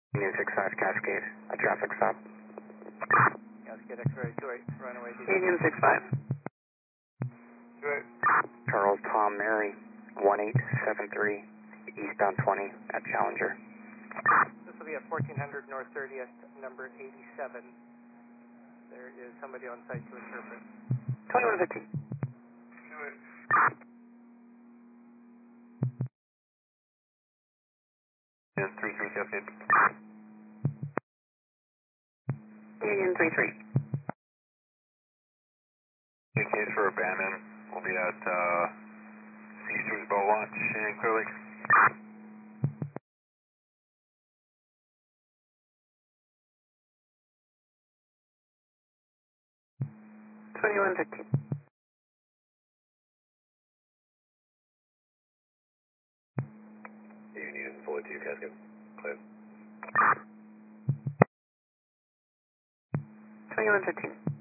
Union 65 Cascade, a traffic stop. Cascade X-ray 28, runaway D. Union 65. Charles Tom Mary, 1873, eastbound 20 at Challenger. This will be at 1400 North 30th, number 87. There is somebody on site to interpret. 2115. Union 33 Cascade. Union 33. In case for abandon, we'll be at C3's boat launch in Clear Lake. Union 42 Cascade. Clear. 2115.